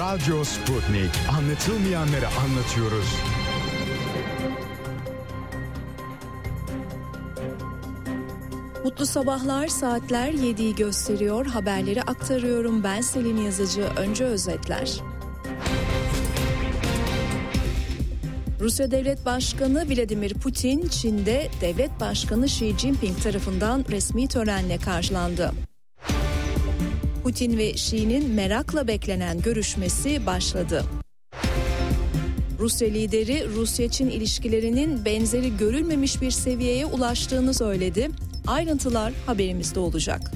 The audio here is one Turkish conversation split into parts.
Radyo Sputnik. Anlatılmayanları anlatıyoruz. Mutlu sabahlar, saatler 7'yi gösteriyor. Haberleri aktarıyorum. Ben Selin Yazıcı. Önce özetler. Rusya Devlet Başkanı Vladimir Putin, Çin'de Devlet Başkanı Xi Jinping tarafından resmi törenle karşılandı. Putin ve Xi'nin merakla beklenen görüşmesi başladı. Rusya lideri, Rusya-Çin ilişkilerinin benzeri görülmemiş bir seviyeye ulaştığını söyledi. Ayrıntılar haberimizde olacak.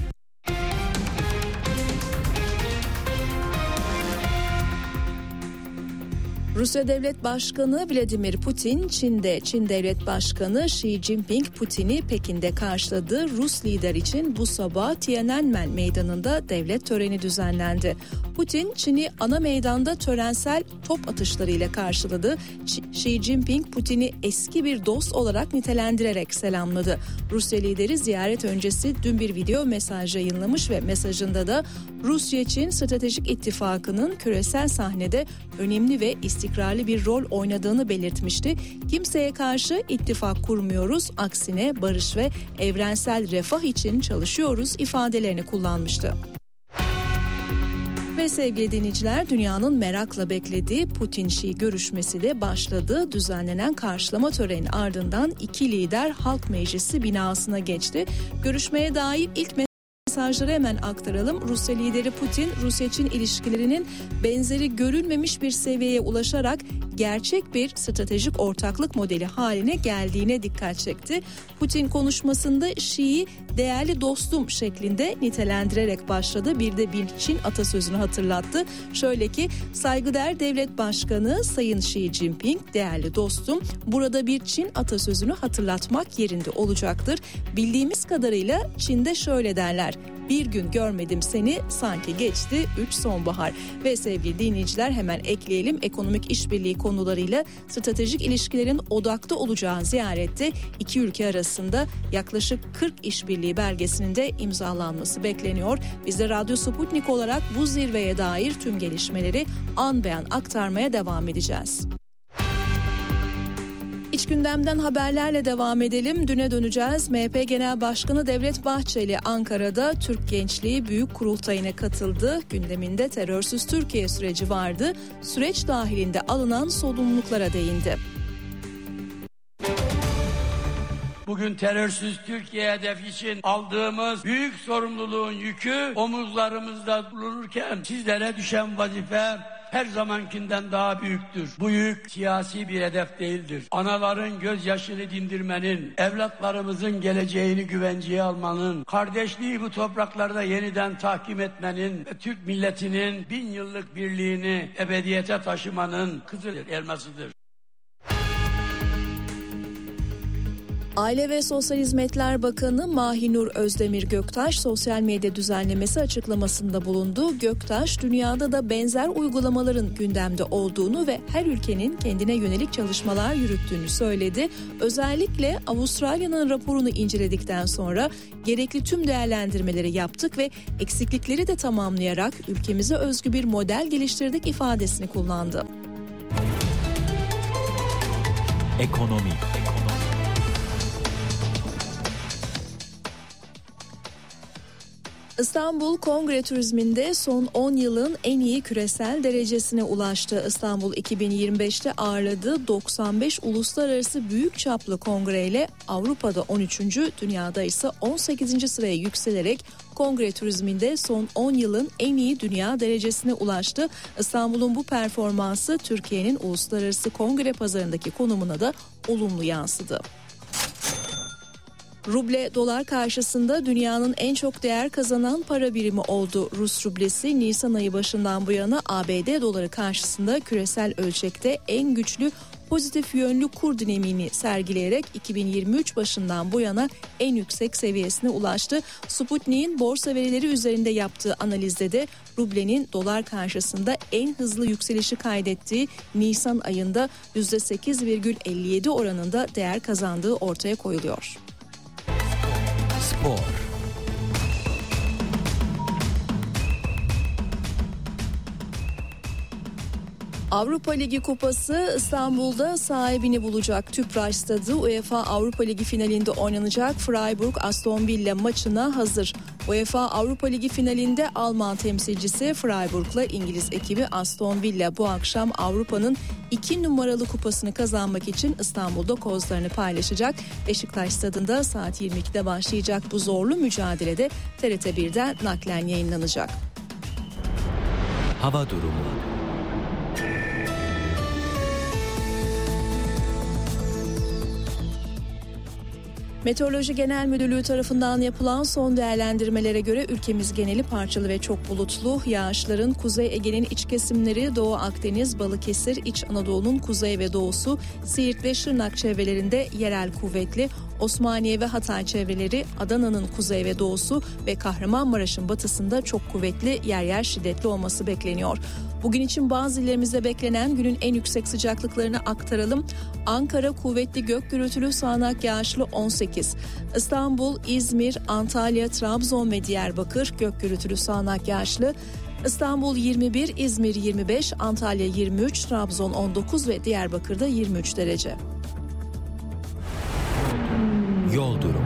Rusya Devlet Başkanı Vladimir Putin, Çin'de Çin Devlet Başkanı Xi Jinping Putin'i Pekin'de karşıladı. Rus lider için bu sabah Tiananmen Meydanı'nda devlet töreni düzenlendi. Putin, Çin'i ana meydanda törensel top atışlarıyla karşıladı. Xi Jinping Putin'i eski bir dost olarak nitelendirerek selamladı. Rusya lideri ziyaret öncesi dün bir video mesaj yayınlamış ve mesajında da Rusya-Çin Stratejik İttifakı'nın küresel sahnede önemli ve istikrarlı bir rol oynadığını belirtmişti. Kimseye karşı ittifak kurmuyoruz, aksine barış ve evrensel refah için çalışıyoruz ifadelerini kullanmıştı. Ve sevgili dinleyiciler, dünyanın merakla beklediği Putin-Xi görüşmesi de başladı. Düzenlenen karşılama töreni ardından iki lider Halk Meclisi binasına geçti. Görüşmeye dair ilk mesajları hemen aktaralım. Rusya lideri Putin, Rusya-Çin ilişkilerinin benzeri görülmemiş bir seviyeye ulaşarak gerçek bir stratejik ortaklık modeli haline geldiğine dikkat çekti. Putin konuşmasında Xi'yi değerli dostum şeklinde nitelendirerek başladı. Bir de bir Çin atasözünü hatırlattı. Şöyle ki, saygıdeğer devlet başkanı Sayın Xi Jinping, değerli dostum, burada bir Çin atasözünü hatırlatmak yerinde olacaktır. Bildiğimiz kadarıyla Çin'de şöyle derler: bir gün görmedim seni, sanki geçti 3 sonbahar. Ve sevgili dinleyiciler, hemen ekleyelim, ekonomik işbirliği konularıyla stratejik ilişkilerin odakta olacağı ziyarette iki ülke arasında yaklaşık 40 işbirliği belgesinin de imzalanması bekleniyor. Biz de Radyo Sputnik olarak bu zirveye dair tüm gelişmeleri an be an aktarmaya devam edeceğiz. İç gündemden haberlerle devam edelim. Düne döneceğiz. MHP Genel Başkanı Devlet Bahçeli Ankara'da Türk Gençliği Büyük Kurultayı'na katıldı. Gündeminde terörsüz Türkiye süreci vardı. Süreç dahilinde alınan sorumluluklara değindi. Bugün terörsüz Türkiye hedefi için aldığımız büyük sorumluluğun yükü omuzlarımızda bulunurken sizlere düşen vazife her zamankinden daha büyüktür. Bu yük siyasi bir hedef değildir. Anaların gözyaşını dindirmenin, evlatlarımızın geleceğini güvenceye almanın, kardeşliği bu topraklarda yeniden tahkim etmenin ve Türk milletinin 1000 yıllık birliğini ebediyete taşımanın kızıl elmasıdır. Aile ve Sosyal Hizmetler Bakanı Mahinur Özdemir Göktaş sosyal medya düzenlemesi açıklamasında bulundu. Göktaş, dünyada da benzer uygulamaların gündemde olduğunu ve her ülkenin kendine yönelik çalışmalar yürüttüğünü söyledi. Özellikle Avustralya'nın raporunu inceledikten sonra gerekli tüm değerlendirmeleri yaptık ve eksiklikleri de tamamlayarak ülkemize özgü bir model geliştirdik ifadesini kullandı. Ekonomi. İstanbul Kongre Turizmi'nde son 10 yılın en iyi küresel derecesine ulaştı. İstanbul 2025'te ağırladığı 95 uluslararası büyük çaplı kongreyle Avrupa'da 13. dünyada ise 18. sıraya yükselerek Kongre Turizmi'nde son 10 yılın en iyi dünya derecesine ulaştı. İstanbul'un bu performansı Türkiye'nin uluslararası kongre pazarındaki konumuna da olumlu yansıdı. Ruble dolar karşısında dünyanın en çok değer kazanan para birimi oldu. Rus rublesi Nisan ayı başından bu yana ABD doları karşısında küresel ölçekte en güçlü pozitif yönlü kur dinamiğini sergileyerek 2023 başından bu yana en yüksek seviyesine ulaştı. Sputnik'in borsa verileri üzerinde yaptığı analizde de rublenin dolar karşısında en hızlı yükselişi kaydettiği Nisan ayında %8,57 oranında değer kazandığı ortaya koyuluyor. Spor. Avrupa Ligi Kupası İstanbul'da sahibini bulacak. Tüpraş Stadı UEFA Avrupa Ligi finalinde oynanacak Freiburg-Aston Villa maçına hazır. UEFA Avrupa Ligi finalinde Alman temsilcisi Freiburg'la İngiliz ekibi Aston Villa bu akşam Avrupa'nın 2 numaralı kupasını kazanmak için İstanbul'da kozlarını paylaşacak. Beşiktaş Stadı'nda saat 22'de başlayacak bu zorlu mücadelede TRT 1'den naklen yayınlanacak. Hava durumu. Meteoroloji Genel Müdürlüğü tarafından yapılan son değerlendirmelere göre ülkemiz geneli parçalı ve çok bulutlu. Yağışların Kuzey Ege'nin iç kesimleri, Doğu Akdeniz, Balıkesir, İç Anadolu'nun kuzey ve doğusu, Siirt ve Şırnak çevrelerinde yerel kuvvetli, Osmaniye ve Hatay çevreleri, Adana'nın kuzey ve doğusu ve Kahramanmaraş'ın batısında çok kuvvetli, yer yer şiddetli olması bekleniyor. Bugün için bazı illerimizde beklenen günün en yüksek sıcaklıklarını aktaralım. Ankara kuvvetli gök gürültülü sağanak yağışlı 18. İstanbul, İzmir, Antalya, Trabzon ve Diyarbakır gök gürültülü sağanak yağışlı. İstanbul 21, İzmir 25, Antalya 23, Trabzon 19 ve Diyarbakır'da 23 derece. Yol durumu.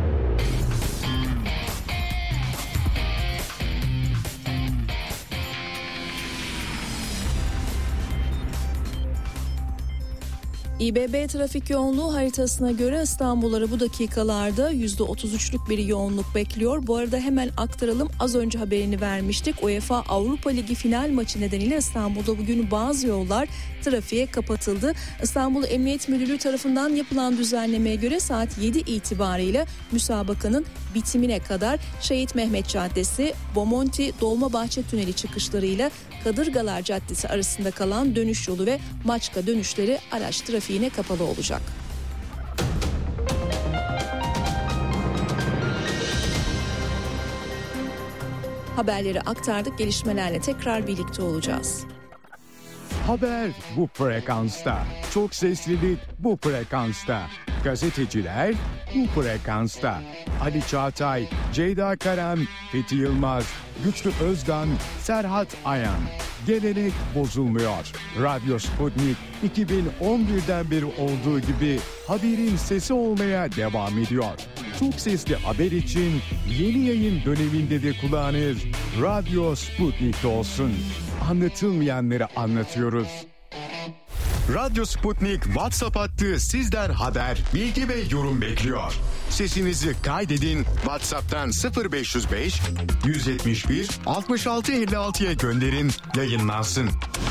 İBB trafik yoğunluğu haritasına göre İstanbul'ları bu dakikalarda %33'lük bir yoğunluk bekliyor. Bu arada hemen aktaralım, az önce haberini vermiştik. UEFA Avrupa Ligi final maçı nedeniyle İstanbul'da bugün bazı yollar trafiğe kapatıldı. İstanbul Emniyet Müdürlüğü tarafından yapılan düzenlemeye göre saat 7 itibariyle müsabakanın bitimine kadar Şehit Mehmet Caddesi, Bomonti, Dolmabahçe Tüneli çıkışlarıyla Kadırgalar Caddesi arasında kalan dönüş yolu ve Maçka dönüşleri araç trafiğine kapalı olacak. Haberleri aktardık, gelişmelerle tekrar birlikte olacağız. Haber bu frekansta. Çok seslilik bu frekansta. Gazeteciler bu frekansta. Ali Çağatay, Ceyda Karan, Fethi Yılmaz, Güçlü Özgan, Serhat Ayan. Gelenek bozulmuyor. Radyo Sputnik 2011'den beri olduğu gibi haberin sesi olmaya devam ediyor. Çok sesli haber için yeni yayın döneminde de kulağınız Radyo Sputnik'te olsun. Anlatılmayanları anlatıyoruz. Radyo Sputnik WhatsApp hattı sizden haber, bilgi ve yorum bekliyor. Sesinizi kaydedin, WhatsApp'tan 0505 171 66 56'ya gönderin, yayınlansın.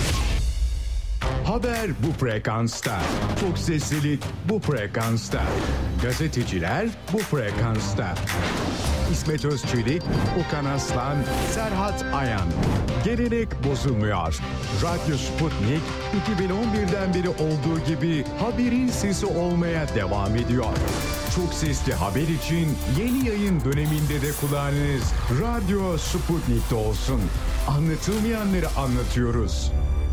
Haber bu frekansta. Çok seslilik bu frekansta. Gazeteciler bu frekansta. İsmet Özçelik, Okan Aslan, Serhat Ayan. Gelenek bozulmuyor. Radyo Sputnik 2011'den beri olduğu gibi haberin sesi olmaya devam ediyor. Çok sesli haber için yeni yayın döneminde de kulağınız Radyo Sputnik'te olsun. Anlatılmayanları anlatıyoruz.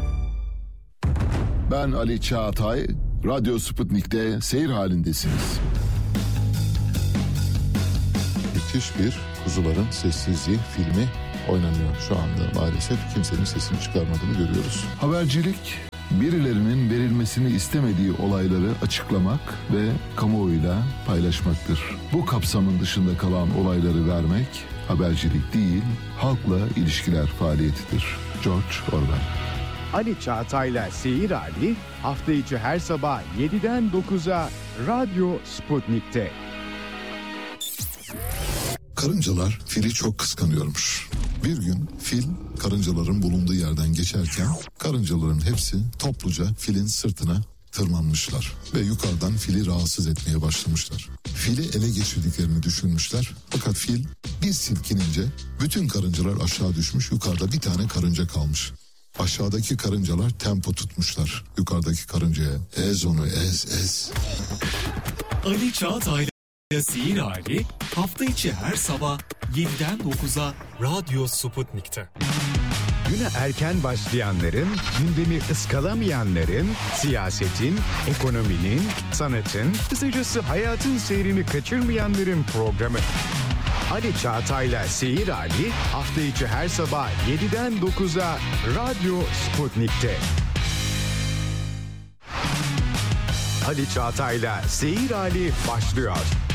Ben Ali Çağatay, Radyo Sputnik'te seyir halindesiniz. Müthiş bir Kuzuların Sessizliği filmi oynanıyor şu anda. Maalesef kimsenin sesini çıkarmadığını görüyoruz. Habercilik, birilerinin verilmesini istemediği olayları açıklamak ve kamuoyuyla paylaşmaktır. Bu kapsamın dışında kalan olayları vermek habercilik değil, halkla ilişkiler faaliyetidir. George Orwell. Ali Çağatay'la Seyir Ali hafta içi her sabah 7'den 9'a Radyo Sputnik'te. Karıncalar fili çok kıskanıyormuş. Bir gün fil karıncaların bulunduğu yerden geçerken karıncaların hepsi topluca filin sırtına tırmanmışlar ve yukarıdan fili rahatsız etmeye başlamışlar. Fili ele geçirdiklerini düşünmüşler fakat fil bir silkinince bütün karıncalar aşağı düşmüş, yukarıda bir tane karınca kalmış. Aşağıdaki karıncalar tempo tutmuşlar yukarıdaki karıncaya. Ez onu, ez. Ali Çağatay'la Seyir Hali hafta içi her sabah 7'den 9'a Radyo Sputnik'te. Güne erken başlayanların, gündemi ıskalamayanların, siyasetin, ekonominin, sanatın, kısacası hayatın seyrini kaçırmayanların programı. Ali Çağatay'la Seyir Ali hafta içi her sabah 7'den 9'a Radyo Sputnik'te. Ali Çağatay'la Seyir Hali başlıyor.